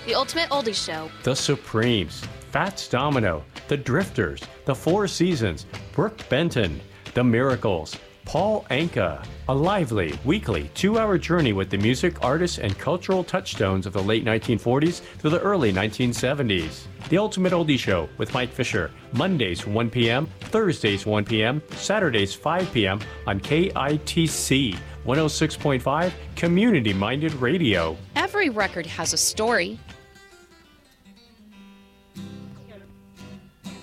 The Ultimate Oldies Show, The Supremes, Fats Domino, The Drifters, The Four Seasons, Brooke Benton, The Miracles, Paul Anka. A lively, weekly, 2-hour journey with the music, artists, and cultural touchstones of the late 1940s through the early 1970s. The Ultimate Oldie Show with Mike Fisher, Mondays 1 p.m., Thursdays 1 p.m., Saturdays 5 p.m. on KITC 106.5 Community-Minded Radio. Every record has a story.